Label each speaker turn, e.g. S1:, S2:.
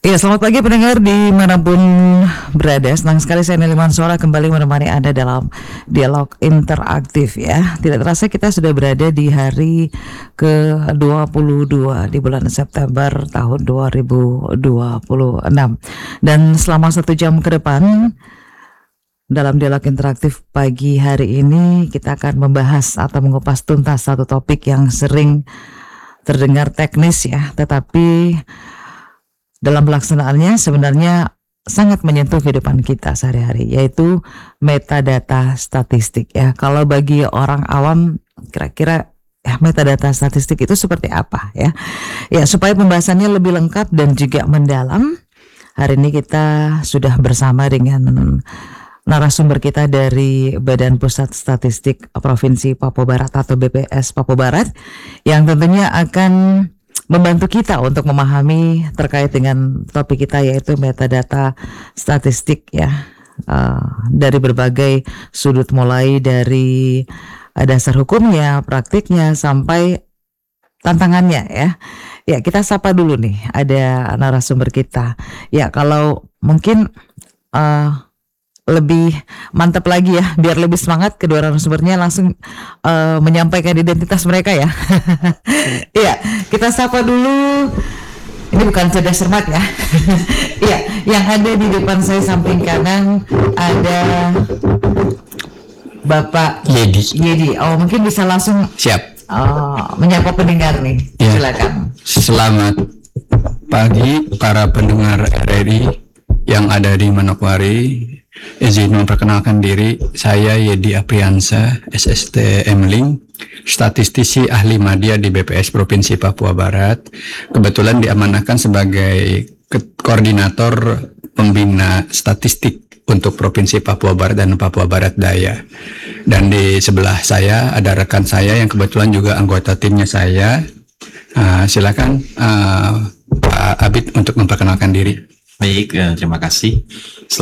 S1: Ya, selamat pagi pendengar dimanapun berada. Senang sekali saya Nelly Mansora kembali menemani Anda dalam dialog interaktif ya. Tidak terasa kita sudah berada di hari ke-22 di bulan September tahun 2026. Dan selama 1 jam ke depan dalam dialog interaktif pagi hari ini kita akan membahas atau mengupas tuntas satu topik yang sering terdengar teknis ya, tetapi dalam pelaksanaannya sebenarnya sangat menyentuh kehidupan kita sehari-hari, yaitu metadata statistik ya. Kalau bagi orang awam kira-kira metadata statistik itu seperti apa ya? Ya, supaya pembahasannya lebih lengkap dan juga mendalam, hari ini kita sudah bersama dengan narasumber kita dari Badan Pusat Statistik Provinsi Papua Barat atau BPS Papua Barat, yang tentunya akan membantu kita untuk memahami terkait dengan topik kita, yaitu metadata statistik ya, dari berbagai sudut, mulai dari dasar hukumnya, praktiknya, sampai tantangannya ya. Ya, kita sapa dulu nih, ada narasumber kita. Ya, kalau mungkin lebih mantap lagi ya, biar lebih semangat, kedua narasumbernya langsung menyampaikan identitas mereka ya. Iya, kita sapa dulu. Ini bukan cerdas cermat ya. Iya, yang ada di depan saya samping kanan ada Bapak Yedi. Oh, mungkin bisa langsung
S2: siap
S1: menyapa pendengar nih.
S2: Ya.
S1: Silakan.
S2: Selamat pagi para pendengar RRI yang ada di Manokwari. Izin memperkenalkan diri, saya Yedi Apriansa, SST Mling, statistisi ahli media di BPS Provinsi Papua Barat. Kebetulan diamanahkan sebagai koordinator pembina statistik untuk Provinsi Papua Barat dan Papua Barat Daya. Dan di sebelah saya ada rekan saya yang kebetulan juga anggota timnya saya. Silakan Pak Abid untuk memperkenalkan diri.
S3: Baik, terima kasih.